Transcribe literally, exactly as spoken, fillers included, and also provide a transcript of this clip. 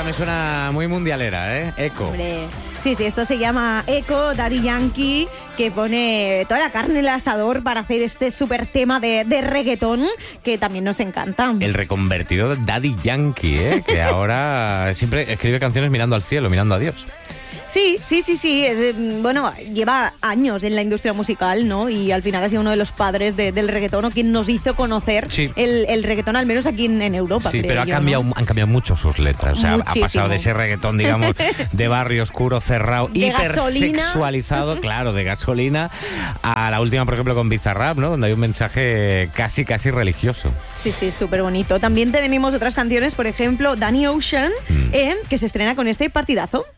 me suena muy mundialera, ¿eh? Echo. Hombre, sí, sí, esto se llama Echo, Daddy Yankee, que pone toda la carne en el asador para hacer este súper tema de, de reggaetón, que también nos encanta. El reconvertido Daddy Yankee, ¿eh? Que ahora siempre escribe canciones mirando al cielo, mirando a Dios. Sí, sí, sí, sí. Es, bueno, lleva años en la industria musical, ¿no? Y al final ha sido uno de los padres de, del reggaetón, o quien nos hizo conocer sí. el, el reggaetón, al menos aquí en, en Europa. Sí, creo pero ha yo, cambiado, ¿no? han cambiado mucho sus letras. O sea, Muchísimo. ha pasado de ese reggaetón, digamos, de barrio oscuro, cerrado, De hipersexualizado, claro, de gasolina, a la última, por ejemplo, con Bizarrap, ¿no? Donde hay un mensaje casi, casi religioso. Sí, sí, súper bonito. También tenemos otras canciones, por ejemplo, Danny Ocean, mm. eh, que se estrena con este partidazo.